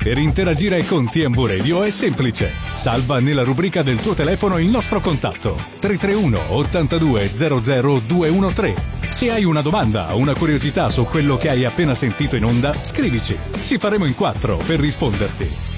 Per interagire con TMV Radio è semplice. Salva nella rubrica del tuo telefono il nostro contatto 331 82 00 213. Se hai una domanda o una curiosità su quello che hai appena sentito in onda, scrivici. Ci faremo in quattro per risponderti.